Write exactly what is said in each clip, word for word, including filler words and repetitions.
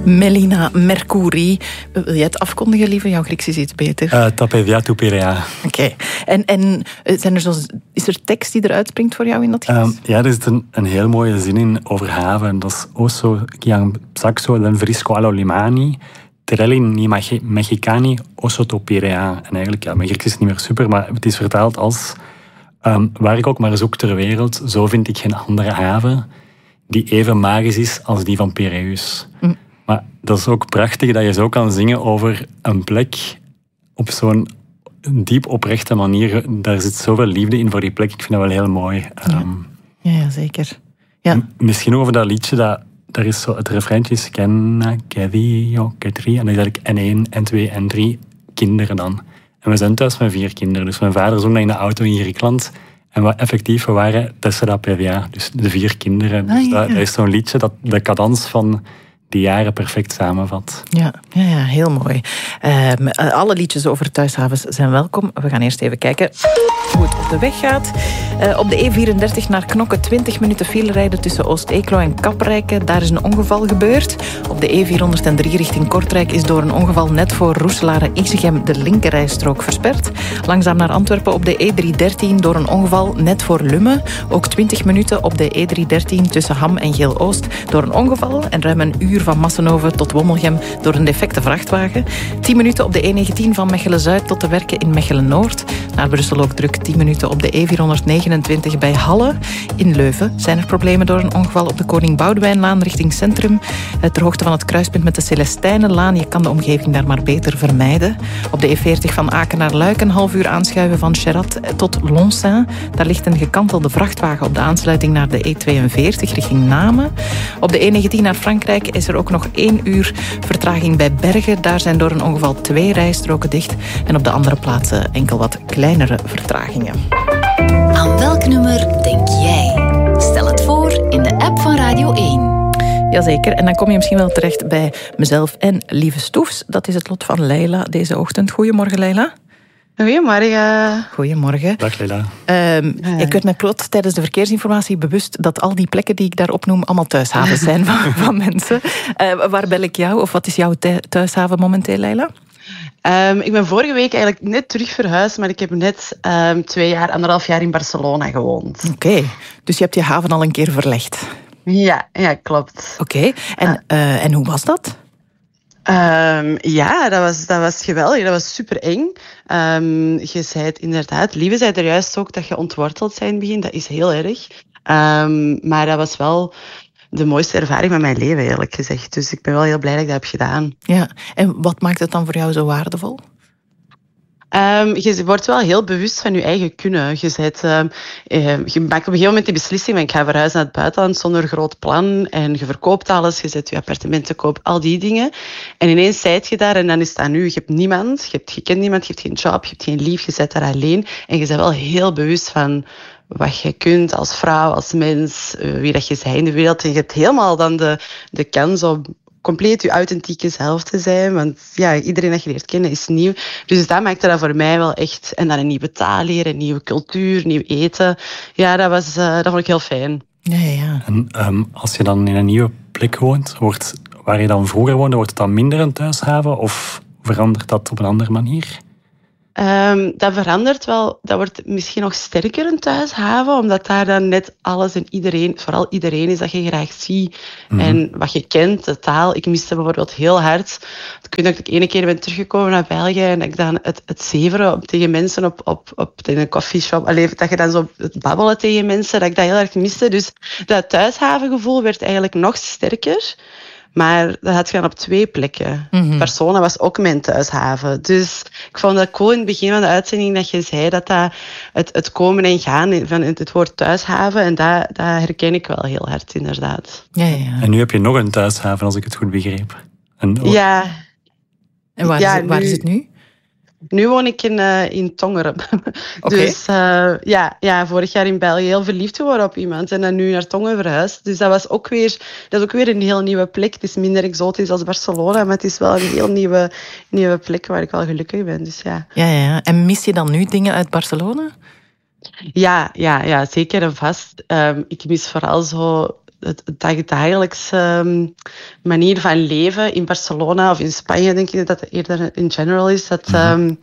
Melina Mercouri. Wil jij het afkondigen, lieve? Jouw Grieks is iets beter. Uh, Tapevia Tuperea. Oké. Okay. En, en zijn er zo, is er tekst die eruit springt voor jou in dat gedicht? Um, ja, er zit een, een heel mooie zin in over haven. Dat is osso kiang saxo len frisco allo limani terelli ni mexicani osso Tuperea. En eigenlijk, ja, mijn Grieks is niet meer super, maar het is vertaald als um, waar ik ook maar zoek ter wereld, zo vind ik geen andere haven die even magisch is als die van Piraeus. Mm. Maar dat is ook prachtig dat je zo kan zingen over een plek op zo'n diep oprechte manier. Daar zit zoveel liefde in voor die plek. Ik vind dat wel heel mooi. Ja, um, ja, ja zeker. Ja. M- misschien over dat liedje, dat, daar is zo, het refreintje is Kenna, Kedio, Ketri. En dan is eigenlijk N één, N twee, N drie kinderen dan. En we zijn thuis met vier kinderen. Dus mijn vader zong dat in de auto in Griekenland. En wat effectief, we waren Tessera P V A, dus de vier kinderen. Ah, dus ja. dat, dat is zo'n liedje dat de cadans van die jaren perfect samenvat. Ja, ja, ja heel mooi. Uh, alle liedjes over thuishavens zijn welkom. We gaan eerst even kijken hoe het op de weg gaat. Uh, op de E vierendertig naar Knokke twintig minuten file rijden tussen Oost-Eeklo en Kaprijke. Daar is een ongeval gebeurd. Op de E vierhonderddrie richting Kortrijk is door een ongeval net voor Roeselare-Isegem de linkerrijstrook versperd. Langzaam naar Antwerpen op de E driehonderddertien door een ongeval net voor Lummen. Ook twintig minuten op de E driehonderddertien tussen Ham en Geel-Oost door een ongeval en ruim een uur van Massenhoven tot Wommelgem door een defecte vrachtwagen. tien minuten op de E negentien van Mechelen-Zuid tot de Werken in Mechelen-Noord. Naar Brussel ook druk tien minuten op de E vierhonderdnegenentwintig bij Halle. In Leuven zijn er problemen door een ongeval op de Koning Boudewijnlaan richting Centrum. Ter hoogte van het kruispunt met de Celestijnenlaan. Je kan de omgeving daar maar beter vermijden. Op de E veertig van Aken naar Luik een half uur aanschuiven van Cherat tot Lonsaint. Daar ligt een gekantelde vrachtwagen op de aansluiting naar de E tweeënveertig richting Namen. Op de E negentien naar Frankrijk is er ook nog één uur vertraging bij Bergen. Daar zijn door een ongeval twee rijstroken dicht. En op de andere plaatsen enkel wat kleinere vertragingen. Aan welk nummer denk jij? Stel het voor in de app van Radio één. Jazeker, en dan kom je misschien wel terecht bij mezelf en Lieve Stoefs. Dat is het lot van Leila deze ochtend. Goedemorgen, Leila. Goedemorgen. Goedemorgen. Dag, Leila. Um, ik werd mij plots tijdens de verkeersinformatie bewust dat al die plekken die ik daar opnoem allemaal thuishavens zijn van, van mensen. Uh, waar bel ik jou? Of wat is jouw thuishaven momenteel, Leila? Um, ik ben vorige week eigenlijk net terug verhuisd, maar ik heb net um, twee jaar, anderhalf jaar in Barcelona gewoond. Oké, okay. Dus je hebt je haven al een keer verlegd. Ja, ja klopt. Oké, okay. en, uh, en hoe was dat? Um, ja, dat was, dat was geweldig. Dat was super eng. Um, je zei het inderdaad. Lieve zei er juist ook dat je ontworteld bent in het begin. Dat is heel erg. Um, maar dat was wel de mooiste ervaring van mijn leven, eerlijk gezegd. Dus ik ben wel heel blij dat ik dat heb gedaan. Ja, en wat maakt het dan voor jou zo waardevol? Um, je wordt wel heel bewust van je eigen kunnen. Je, zet, um, je maakt op een gegeven moment die beslissing van ik ga verhuizen naar het buitenland zonder groot plan en je verkoopt alles, je zet je appartement te koop, al die dingen. En ineens zijt je daar en dan is het aan u. Je hebt niemand, je, hebt, je kent niemand, je hebt geen job, je hebt geen lief, je zit daar alleen. En je bent wel heel bewust van wat je kunt als vrouw, als mens, wie dat je bent in de wereld. En je hebt helemaal dan de, de kans om compleet je authentieke zelf te zijn. Want ja, iedereen dat je leert kennen is nieuw. Dus dat maakte dat voor mij wel echt. En dan een nieuwe taal leren, een nieuwe cultuur, nieuw eten. Ja, dat, was, uh, dat vond ik heel fijn. Ja, ja. En um, als je dan in een nieuwe plek woont, wordt, waar je dan vroeger woonde, wordt het dan minder een thuishaven? Of verandert dat op een andere manier? Um, dat verandert wel. Dat wordt misschien nog sterker een thuishaven, omdat daar dan net alles en iedereen, vooral iedereen is dat je graag ziet. Mm-hmm. En wat je kent, de taal. Ik miste bijvoorbeeld heel hard. Ik weet dat ik ene keer ben teruggekomen naar België en dat ik dan het, het zeveren op, tegen mensen op, op, op in een coffeeshop, alleen dat je dan zo het babbelen tegen mensen, dat ik dat heel erg miste. Dus dat thuishavengevoel werd eigenlijk nog sterker. Maar dat had je dan op twee plekken. Mm-hmm. Barcelona was ook mijn thuishaven. Dus ik vond dat cool in het begin van de uitzending dat je zei dat, dat het, het komen en gaan van het woord thuishaven. En dat, dat herken ik wel heel hard, inderdaad. Ja, ja. En nu heb je nog een thuishaven, als ik het goed begreep. En, oh. Ja. En waar, ja, is, het, waar nu, is het nu? Nu woon ik in, uh, in Tongeren. Okay. Dus uh, ja, ja, vorig jaar in België heel verliefd geworden op iemand. En dan nu naar Tongen verhuisd. Dus dat was ook weer, dat is ook weer een heel nieuwe plek. Het is minder exotisch als Barcelona, maar het is wel een heel nieuwe, nieuwe plek waar ik wel gelukkig ben. Dus ja. Ja, ja. En mis je dan nu dingen uit Barcelona? Ja, ja, ja zeker en vast. Um, ik mis vooral zo het dagdagelijkse um, manier van leven in Barcelona of in Spanje, denk ik dat het eerder in general is, dat um,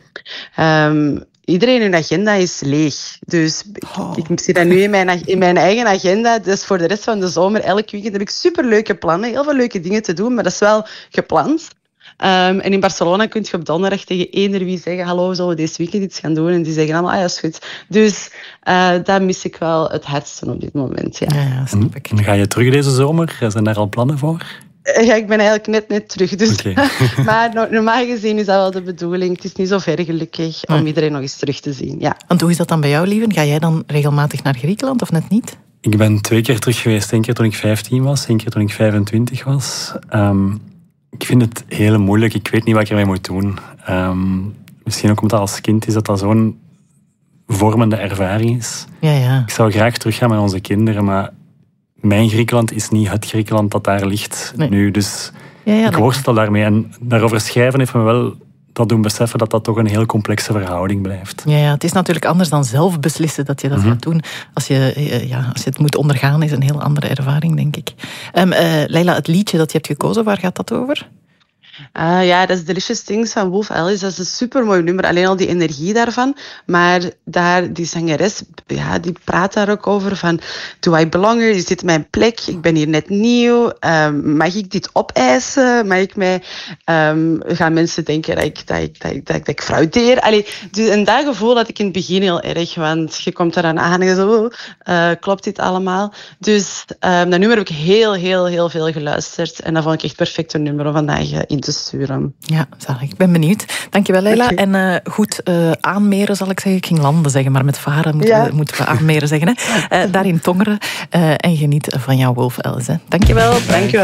um, iedereen hun agenda is leeg. Dus oh. ik, ik zie dat nu in mijn, in mijn eigen agenda. Dus voor de rest van de zomer, elk weekend heb ik superleuke plannen, heel veel leuke dingen te doen, maar dat is wel gepland. Um, en in Barcelona kun je op donderdag tegen eender wie zeggen, hallo, zullen we deze weekend iets gaan doen? En die zeggen allemaal, ah ja, is goed. Dus uh, dat mis ik wel het hardste op dit moment. Ja. Ja, ja, snap ik. En ga je terug deze zomer? Zijn daar al plannen voor? Ja, ik ben eigenlijk net, net terug. Dus. Okay. Maar normaal gezien is dat wel de bedoeling. Het is niet zo ver gelukkig om ja. iedereen nog eens terug te zien. Ja. Want hoe is dat dan bij jou, Lieven? Ga jij dan regelmatig naar Griekenland of net niet? Ik ben twee keer terug geweest. Eén keer toen ik vijftien was, één keer toen ik vijfentwintig was. Um, ik vind het heel moeilijk. Ik weet niet wat ik ermee moet doen. Um, misschien ook omdat als kind is dat dat zo'n vormende ervaring is. Ja, ja. Ik zou graag teruggaan met onze kinderen, maar mijn Griekenland is niet het Griekenland dat daar ligt nee. nu. Dus ja, ja, ik worstel daarmee. En daarover schrijven heeft me wel dat doen beseffen dat dat toch een heel complexe verhouding blijft. Ja, ja, het is natuurlijk anders dan zelf beslissen dat je dat mm-hmm. gaat doen. Als je, ja, als je het moet ondergaan, is een heel andere ervaring, denk ik. Um, uh, Leila, het liedje dat je hebt gekozen, waar gaat dat over? Uh, ja, dat is Delicious Things van Wolf Alice. Dat is een supermooi nummer. Alleen al die energie daarvan. Maar daar, die zangeres, ja, die praat daar ook over van... Do I belong here? Is dit mijn plek? Ik ben hier net nieuw. Um, mag ik dit opeisen? Mag ik mij... Um, gaan mensen denken dat ik, dat ik, dat ik, dat ik, dat ik fraudeer? Allee, dus, en dat gevoel had ik in het begin heel erg. Want je komt eraan aan en je zo... Uh, klopt dit allemaal? Dus um, dat nummer heb ik heel, heel, heel veel geluisterd. En dat vond ik echt perfect een nummer om vandaag uh, in te sturen. Ja, zalig. Ik ben benieuwd. Dankjewel, Leila. Okay. En uh, goed uh, aanmeren, zal ik zeggen. Ik ging landen zeggen, maar met varen moeten, ja. we, moeten we aanmeren zeggen. Hè. Uh, daar in Tongeren. Uh, en geniet van jouw Wolf Alice. Hè. Dankjewel. Dankjewel.